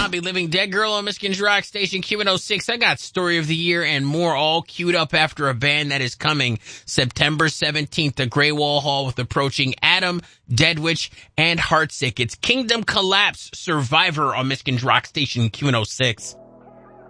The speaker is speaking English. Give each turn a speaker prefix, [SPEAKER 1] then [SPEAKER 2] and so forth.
[SPEAKER 1] Zombie, Living Dead Girl on Michigan's Rock Station, Q106. I got Story of the Year and more all queued up after a band that is coming September 17th to Grey Wall Hall with approaching Adam, Deadwitch, and Heartsick. It's Kingdom Collapse Survivor on Michigan's Rock Station, Q106.